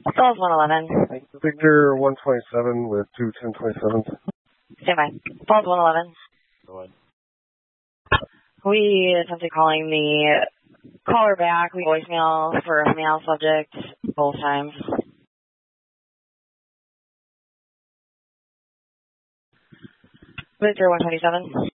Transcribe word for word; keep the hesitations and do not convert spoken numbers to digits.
Falls one eleven. Victor one twenty-seven with two ten twenty-sevens. Stand by. Falls one eleven. Go ahead. We attempted calling the caller back. We voicemail for a male subject both times. Victor one twenty-seven.